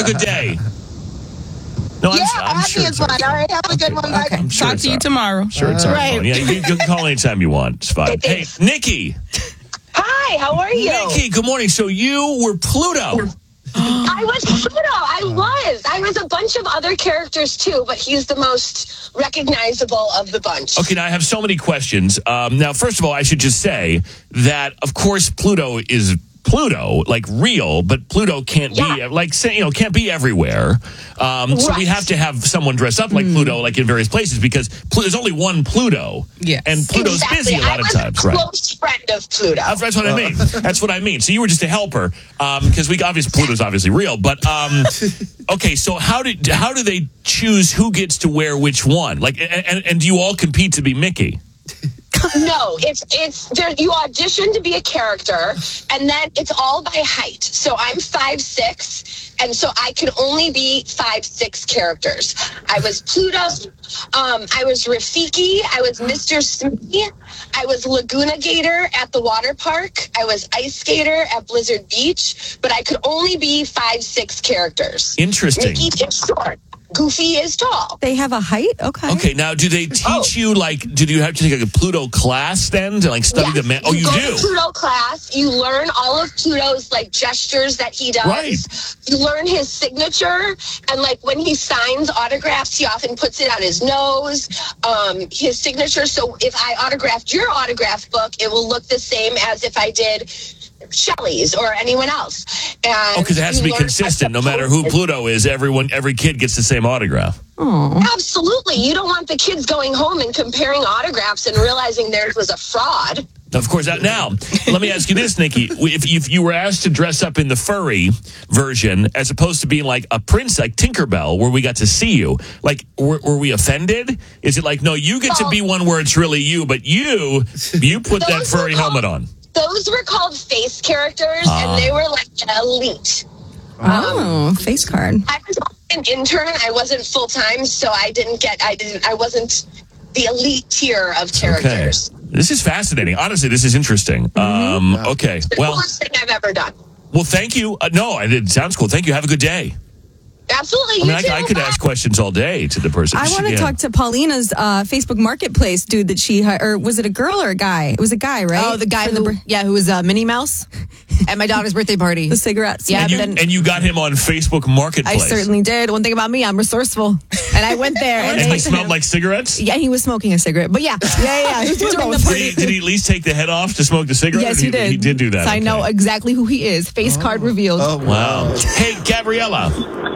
a good day. No, I'm sure it's fine. All right, have a good one. Bye. I'm sure Talk to you tomorrow. Sure, it's our phone. Yeah, you can call anytime you want. It's fine. Hey, Nikki. Hi, how are you? Nikki, good morning. So you were Pluto. I was Pluto. I was a bunch of other characters too, but he's the most recognizable of the bunch. Okay, now I have so many questions. Now, first of all, I should just say that, of course, Pluto is Pluto, like real, but Pluto can't be like, can't be everywhere. So we have to have someone dress up like Pluto, like in various places, because there's only one Pluto. Yes. And Pluto's busy a lot of times, right? I was a close friend of Pluto. That's what I mean. That's what I mean. So you were just a helper, because Pluto's obviously real. But okay, so how do they choose who gets to wear which one? Like, and do you all compete to be Mickey? No, it's there. You audition to be a character, and then it's all by height. So I'm 5'6", and so I can only be 5'6" characters. I was Pluto. I was Rafiki. I was Mr. Smithy. I was Laguna Gator at the water park. I was Ice Skater at Blizzard Beach. But I could only be 5'6" characters. Interesting. Mickey is short. Goofy is tall. They have a height? Okay. Okay, now do they teach you, like, do you have to take a Pluto class then to, like, study the man? Oh, you go do? To Pluto class. You learn all of Pluto's, like, gestures that he does. Right. You learn his signature. And, like, when he signs autographs, he often puts it on his nose, his signature. So if I autographed your autograph book, it will look the same as if I did Shelley's or anyone else. And because it has to be consistent. No matter who Pluto is, every kid gets the same autograph. Aww. Absolutely. You don't want the kids going home and comparing autographs and realizing theirs was a fraud. Of course. Now, let me ask you this, Nikki. If you were asked to dress up in the furry version, as opposed to being like a prince, like Tinkerbell, where we got to see you, like, were we offended? Is it like, no, you get to be one where it's really you, but you put that furry helmet on? Those were called face characters, and they were like elite. Face card. I was an intern. I wasn't full time, so I wasn't the elite tier of characters. Okay. This is fascinating. Honestly, this is interesting. Okay. The coolest thing I've ever done. Well, thank you. It sounds cool. Thank you. Have a good day. Absolutely. I could ask questions all day to the person. I want to talk to Paulina's Facebook Marketplace dude that she or was it a girl or a guy? It was a guy, right? Oh, the guy who was Minnie Mouse at my daughter's birthday party. The cigarettes. Yeah, and you got him on Facebook Marketplace. I certainly did. One thing about me, I'm resourceful. And I went there. and he smelled like cigarettes? Yeah, he was smoking a cigarette. But yeah. He was doing both. Did he at least take the head off to smoke the cigarette? Yes, he did. He did do that. So I know exactly who he is. Face card revealed. Oh, wow. Hey, Gabriella.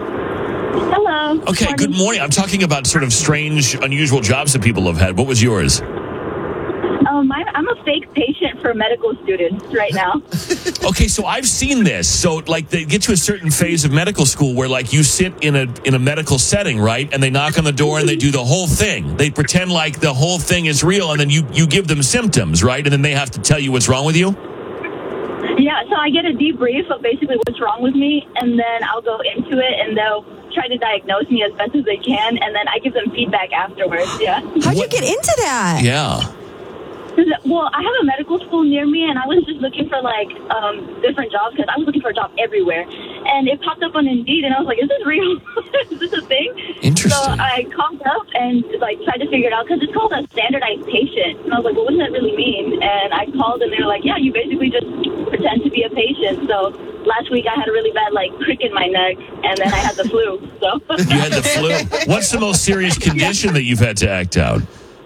Hello. Okay, good morning. I'm talking about sort of strange, unusual jobs that people have had. What was yours? I'm a fake patient for medical students right now. Okay, so I've seen this. So, like, they get to a certain phase of medical school where, like, you sit in a medical setting, right? And they knock on the door and they do the whole thing. They pretend like the whole thing is real, and then you give them symptoms, right? And then they have to tell you what's wrong with you? Yeah, so I get a debrief of basically what's wrong with me, and then I'll go into it, and they'll try to diagnose me as best as they can, and then I give them feedback afterwards, yeah. How'd you get into that? Yeah. Well, I have a medical school near me, and I was just looking for, like, different jobs, because I was looking for a job everywhere. And it popped up on Indeed, and I was like, is this real? Is this a thing? Interesting. So I called up and, like, tried to figure it out, because it's called a standardized patient. And I was like, well, what does that really mean? And I called, and they were like, yeah, you basically just pretend to be a patient. So last week I had a really bad, like, crick in my neck, and then I had the flu. So You had the flu. What's the most serious condition that you've had to act out?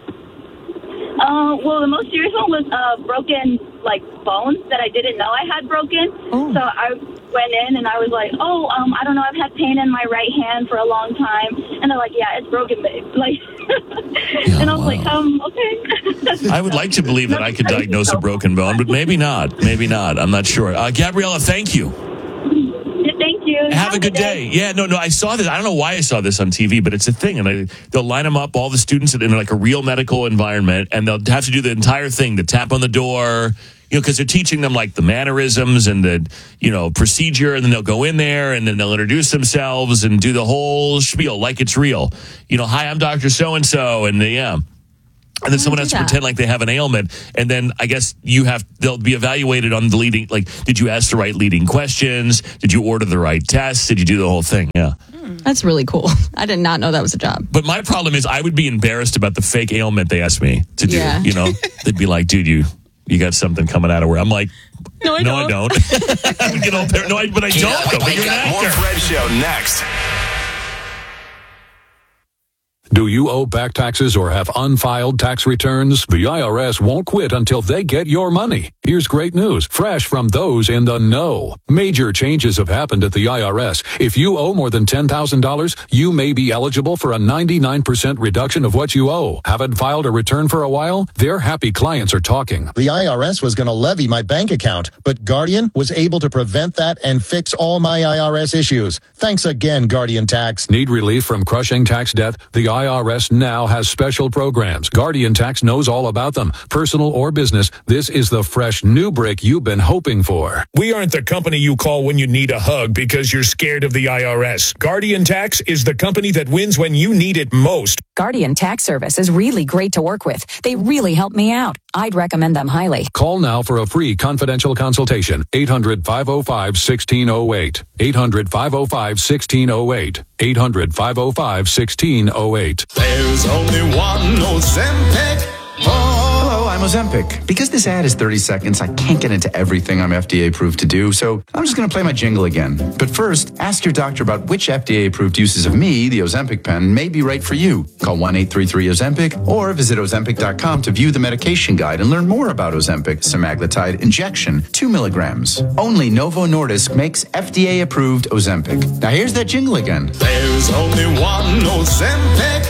Well, the most serious one was broken, like, bones that I didn't know I had broken. Oh. So I went in and I was like, I don't know, I've had pain in my right hand for a long time. And they're like, yeah, it's broken, babe. Like, and I was like, okay. I would like to believe that I could diagnose a broken bone, but maybe not. Maybe not. I'm not sure. Gabriella, thank you. Thank you. Have a good day. Yeah, no, I saw this. I don't know why I saw this on TV, but it's a thing. And they'll line them up, all the students in like a real medical environment, and they'll have to do the entire thing, the tap on the door, because they're teaching them like the mannerisms and the, procedure. And then they'll go in there and then they'll introduce themselves and do the whole spiel like it's real. Hi, I'm Dr. So-and-so. And yeah. And then someone has to pretend like they have an ailment, and then I guess they'll be evaluated on the leading. Like, did you ask the right leading questions? Did you order the right tests? Did you do the whole thing? Yeah, That's really cool. I did not know that was a job. But my problem is, I would be embarrassed about the fake ailment they asked me to do. Yeah. You know, they'd be like, "Dude, you got something coming out of where?" I'm like, "No, I don't." I would get all paranoid, but I don't. But you're an actor. More Fred Show next. Do you owe back taxes or have unfiled tax returns? The IRS won't quit until they get your money. Here's great news, fresh from those in the know. Major changes have happened at the IRS. If you owe more than $10,000, you may be eligible for a 99% reduction of what you owe. Haven't filed a return for a while? Their happy clients are talking. The IRS was going to levy my bank account, but Guardian was able to prevent that and fix all my IRS issues. Thanks again, Guardian Tax. Need relief from crushing tax debt? The IRS now has special programs. Guardian Tax knows all about them. Personal or business, this is the fresh new break you've been hoping for. We aren't the company you call when you need a hug because you're scared of the IRS. Guardian Tax is the company that wins when you need it most. Guardian Tax Service is really great to work with. They really helped me out. I'd recommend them highly. Call now for a free confidential consultation. 800-505-1608. 800-505-1608. 800-505-1608. There's only one Ozempic. Hello, I'm Ozempic. Because this ad is 30 seconds, I can't get into everything I'm FDA approved to do, so I'm just going to play my jingle again. But first, ask your doctor about which FDA approved uses of me, the Ozempic pen, may be right for you. Call 1-833-OZEMPIC or visit Ozempic.com to view the medication guide and learn more about Ozempic semaglutide injection, 2 milligrams. Only Novo Nordisk makes FDA approved Ozempic. Now here's that jingle again. There's only one Ozempic.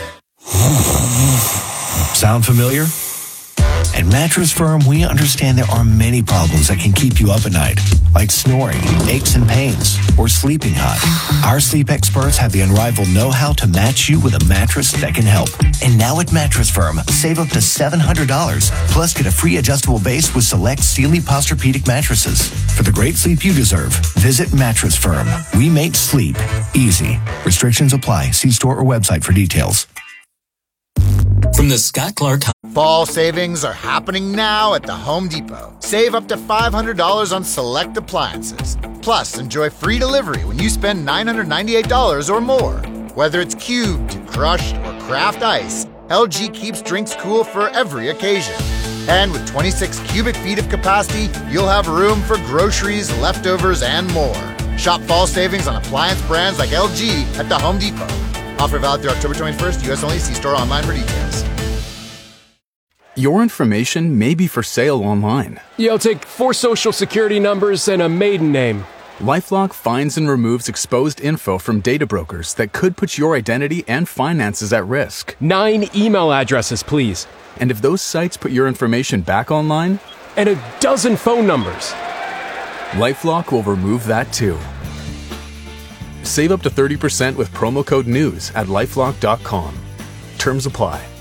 Sound familiar? At Mattress Firm, we understand there are many problems that can keep you up at night, like snoring, aches and pains, or sleeping hot. Our sleep experts have the unrivaled know-how to match you with a mattress that can help. And now at Mattress Firm, save up to $700, plus get a free adjustable base with select Sealy Posturepedic mattresses. For the great sleep you deserve, visit Mattress Firm. We make sleep easy. Restrictions apply. See store or website for details. From the Scott Clark Fall savings are happening now at the Home Depot. Save up to $500 on select appliances. Plus, enjoy free delivery when you spend $998 or more. Whether it's cubed, crushed, or craft ice, LG keeps drinks cool for every occasion. And with 26 cubic feet of capacity, you'll have room for groceries, leftovers, and more. Shop fall savings on appliance brands like LG at the Home Depot. Offer valid through October 21st, U.S. only. See store online for details. Your information may be for sale online. Yeah, I'll take 4 social security numbers and a maiden name. LifeLock finds and removes exposed info from data brokers that could put your identity and finances at risk. 9 email addresses, please. And if those sites put your information back online? And a dozen phone numbers. LifeLock will remove that too. Save up to 30% with promo code NEWS at LifeLock.com. Terms apply.